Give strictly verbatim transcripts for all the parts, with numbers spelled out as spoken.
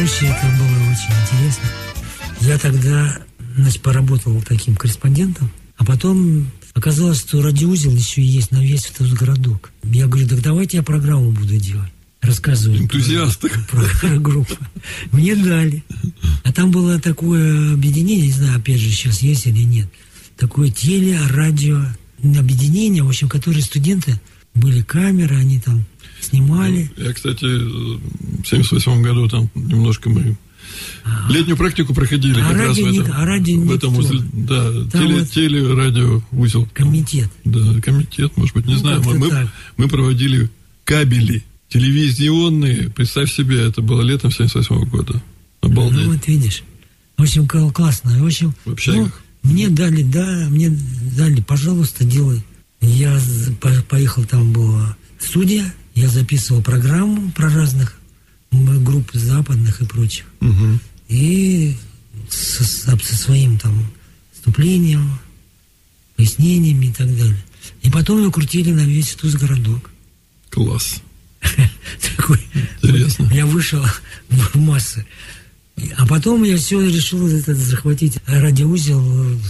случае это было очень интересно. Я тогда, значит, поработал таким корреспондентом, а потом оказалось, что радиоузел еще есть на весь этот городок. Я говорю, так давайте я программу буду делать. Рассказываю. Энтузиасты. Про, про группу. Мне дали. А там было такое объединение, не знаю, опять же, сейчас есть или нет. Такое теле-радио объединение, в общем, которые студенты, были камеры, они там снимали. Я, кстати, в семьдесят восьмом году там немножко мы а, летнюю практику проходили. А как раз в этом, нет, а радио в этом узле, да, теле, вот теле, радио, узел. Комитет. Да, комитет, может быть, не ну, знаю. Мы, мы проводили кабели телевизионные. Представь себе, это было летом семьдесят восьмого года. Обалдеть. Ну, вот видишь. В общем, классно. В общем, в общагах. Ну, мне дали, да, мне дали, пожалуйста, делай. Я поехал, там была студия, я записывал программу про разных групп западных и прочих. Угу. И со, со своим там вступлением, пояснениями и так далее. И потом ее крутили на весь Туз-городок. Класс. Такой. Интересно. Я вышел в массы. А потом я все решил это, захватить радиоузел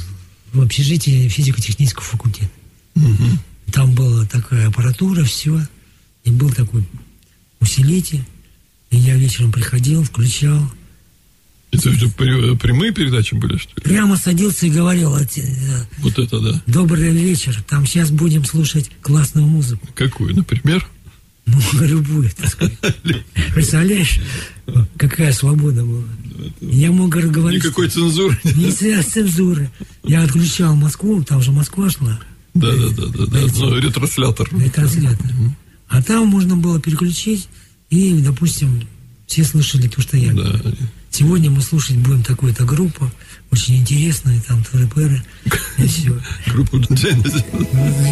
в общежитии физико-технического факультета. Угу. Там была такая аппаратура, все. И был такой усилитель. И я вечером приходил, включал. Это что, прямые передачи были, что ли? Прямо садился и говорил. Вот это да. Добрый вечер. Там сейчас будем слушать классную музыку. Какую, например? Ну, любую, так сказать. Представляешь, какая свобода была. Я мог говорить... Никакой цензуры. Не цензуры. Я отключал Москву, там же Москва шла. Да, да, да, да, да. Ну, ретранслятор. Ретранслятор. А там можно было переключить, и, допустим, все слышали то, что я говорю. Да. Сегодня мы слушать будем такую-то группу, очень интересную, там, тыры-пыры, и все. Группу